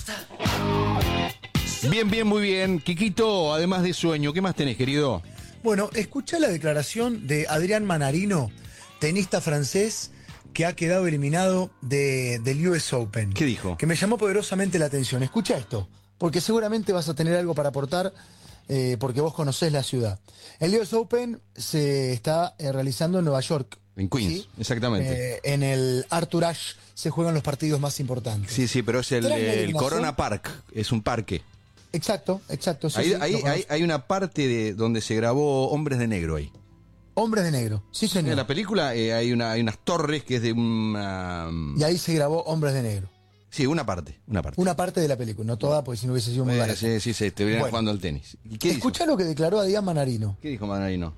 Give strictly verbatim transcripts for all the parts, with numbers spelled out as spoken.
Bien, bien, muy bien. Quiquito, además de sueño, ¿qué más tenés, querido? Bueno, escuchá la declaración de Adrián Manarino, tenista francés que ha quedado eliminado de, del U S Open. ¿Qué dijo? Que me llamó poderosamente la atención. Escucha esto, porque seguramente vas a tener algo para aportar, eh, porque vos conocés la ciudad. El U S Open se está eh, realizando en Nueva York. En Queens, ¿sí? exactamente. Eh, en el Arthur Ashe se juegan los partidos más importantes. Sí, sí, pero es el, Tras la el eliminación- Corona Park, es un parque. Exacto, exacto. sí, Ahí, sí, ahí- lo conozco. hay, hay una parte de donde se grabó Hombres de Negro ahí. Hombres de Negro, sí señor. En la película eh, hay, una, hay unas torres que es de una... Y ahí se grabó Hombres de Negro. Sí, una parte, una parte. Una parte de la película, no toda, porque si no hubiese sido muy Eh, barata. sí, sí, sí, te vienen Bueno. jugando al tenis. ¿Y qué dijo? Escuchá lo que declaró Adrián Manarino. ¿Qué dijo Manarino?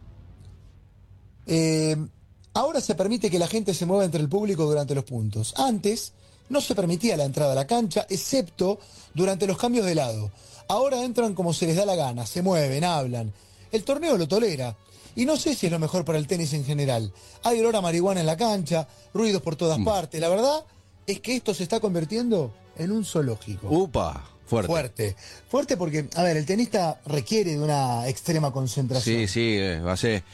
Eh, ahora se permite que la gente se mueva entre el público durante los puntos. Antes no se permitía la entrada a la cancha, excepto durante los cambios de lado. Ahora entran como se les da la gana, se mueven, hablan. El torneo lo tolera. Y no sé si es lo mejor para el tenis en general. Hay olor a marihuana en la cancha, ruidos por todas Mm. partes. La verdad es que esto se está convirtiendo en un zoológico. Upa, fuerte. Fuerte. Fuerte porque, a ver, el tenista requiere de una extrema concentración. Sí, sí, eh, va a ser...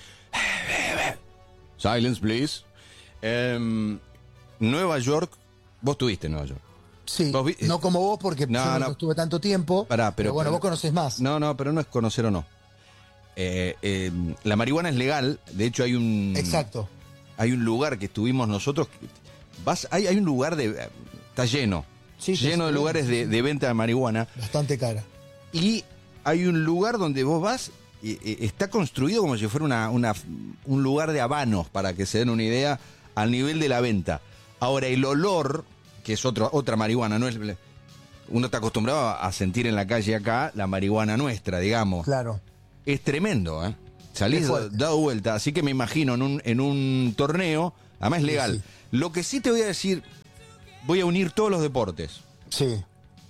Silence, please. Em, Nueva York, vos estuviste en Nueva York. Sí, Vos vi- no como vos porque No, yo no, no. estuve tanto tiempo. Pará, pero- pero bueno, pero- vos conocés más. No, no, pero no es conocer o no. Eh, eh, la marihuana es legal, de hecho hay un... Exacto. Hay un lugar que estuvimos nosotros, que vas, hay, hay un lugar de... Está lleno, Sí, sí, lleno sí, de sí, lugares sí, de, sí. de venta de marihuana. Bastante cara. Y hay un lugar donde vos vas, y, y está construido como si fuera una, una- un lugar de habanos, para que se den una idea, al nivel de la venta. Ahora, el olor, que es otro, otra marihuana, no es... Uno está acostumbrado a sentir en la calle acá la marihuana nuestra, digamos. Claro. Es tremendo, ¿eh? Salís Es fuerte. dado vuelta, así que me imagino en un, en un torneo, además es legal. Sí, Lo que sí te voy a decir, voy a unir todos los deportes. Sí.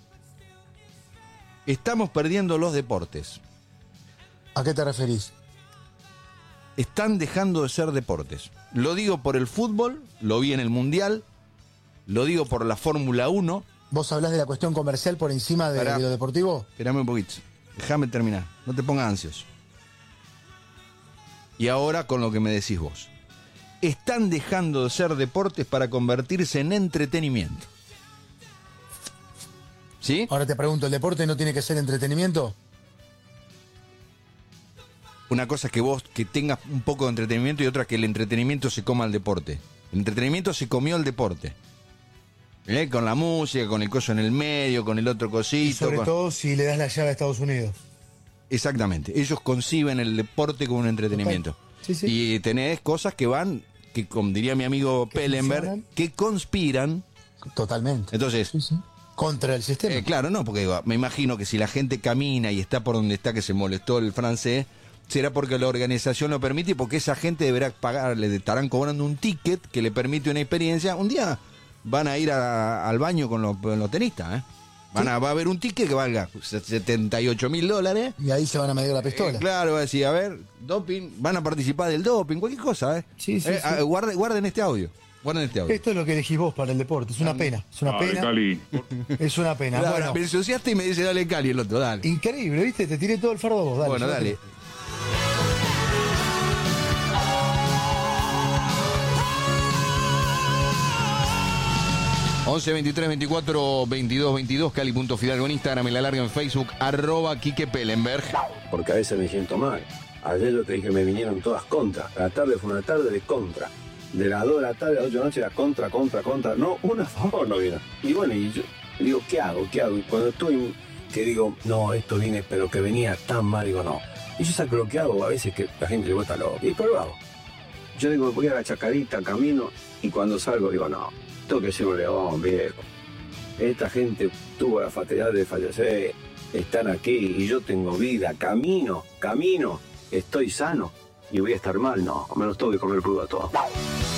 Estamos perdiendo los deportes. ¿A qué te referís? Están dejando de ser deportes. Lo digo por el fútbol, lo vi en el Mundial, lo digo por la Fórmula uno. ¿Vos hablás de la cuestión comercial por encima de, Pará. de lo deportivo? Espérame un poquito, déjame terminar, no te pongas ansioso. Y ahora con lo que me decís vos. Están dejando de ser deportes para convertirse en entretenimiento. ¿Sí? Ahora te pregunto, ¿el deporte no tiene que ser entretenimiento? Una cosa es que vos que tengas un poco de entretenimiento y otra que el entretenimiento se coma al deporte. El entretenimiento se comió al deporte. ¿Eh? Con la música, con el coso en el medio, con el otro cosito. Y sobre con- todo si le das la llave a Estados Unidos. Exactamente. Ellos conciben el deporte como un entretenimiento. Sí, sí. Y tenés cosas que van, que como diría mi amigo Que Pellenberg, funcionan. que conspiran. Totalmente. Entonces, Sí, sí. Contra el sistema. eh, claro, no, porque digo, me imagino que si la gente camina y está por donde está, que se molestó el francés, será porque la organización lo permite y porque esa gente deberá pagarle, le estarán cobrando un ticket que le permite una experiencia. Un día van a ir a- al baño con los, con los tenistas, ¿eh? Van a, va a haber un ticket que valga setenta y ocho mil dólares. Y ahí se van a medir la pistola. Eh, claro, va a decir, a ver, doping, van a participar del doping, cualquier cosa, ¿eh? Sí, sí, Eh, sí. ah, guarden, guarden este audio. Guarden este audio. Esto es lo que elegís vos para el deporte. Es una pena. Es una Dale, pena. Cali. Es una pena. Claro, Bueno, me ensuciaste y me dice, dale Cali el otro, dale. increíble, ¿viste? Te tiré todo el fardo a vos. Dale, bueno, llévatelo. dale. once, veintitrés, veinticuatro, veintidós, veintidós, Cali.Fidalgo en Instagram, en la larga en Facebook, arroba Quique Pellenberg. Porque a veces me siento mal. Ayer yo te dije que me vinieron todas contra. La tarde fue una tarde de contra. De las dos de la tarde a las ocho de la noche era contra, contra, contra. No, una a favor no vino. Y bueno, y yo digo, ¿qué hago? ¿Qué hago? Y cuando estoy, que digo, no, esto viene, pero que venía tan mal, digo, no. Y yo saco lo que hago, a veces que la gente le gusta loco. Y pero lo hago. Yo digo, voy a la chacarita, camino, y cuando salgo digo, no, tengo que ser un león, viejo. Esta gente tuvo la fatalidad de fallecer, están aquí y yo tengo vida, camino, camino, estoy sano y voy a estar mal, no, me los tengo que comer crudo a todos.